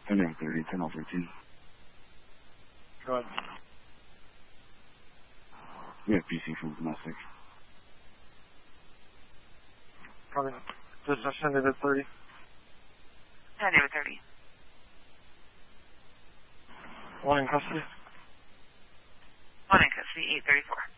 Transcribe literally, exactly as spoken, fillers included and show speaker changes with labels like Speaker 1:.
Speaker 1: Sunday thirty, ten oh thirteen.
Speaker 2: Go ahead.
Speaker 1: We have P C from domestic.
Speaker 2: Copy. Just send it at thirty.
Speaker 3: Sunday with thirty.
Speaker 2: One in custody.
Speaker 3: One in custody, eight thirty-four.